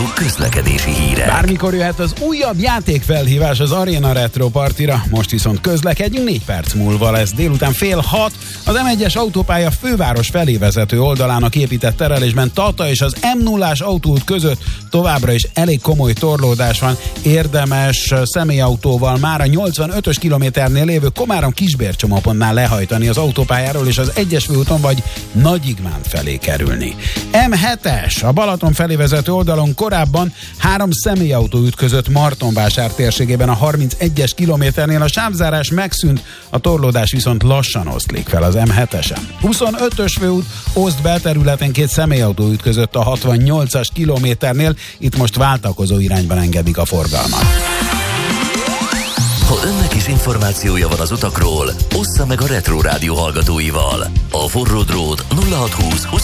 közlekedési hírek. Bármikor jöhet az újabb játékfelhívás az Arena Retro Partira, most viszont közlekedjünk, 4 perc múlva lesz délután 5:30. Az M1-es autópálya főváros felé vezető oldalának épített terelésben Tata és az M0-ás autóút között továbbra is elég komoly torlódás van. Érdemes személyautóval már a 85-ös kilométernél lévő Komárom-Kisbércsomapontnál lehajtani az autópályáról és az 1-es főúton vagy Nagyigmánt felé kerülni. M7-es a Balaton felé vezető oldalon korábban 3 személyautó ütközött Martonvásár térségében a 31-es kilométernél, a sávzárás megszűnt, a torlódás viszont lassan oszlik fel az M7-esen. 25-ös főút Ózd belterületen 2 személyautó ütközött a 68-as kilométernél, itt most váltakozó irányban engedik a forgalmat. Ha önnek is információja van az utakról, ossza meg a Retro Rádió hallgatóival. A forró drót 0620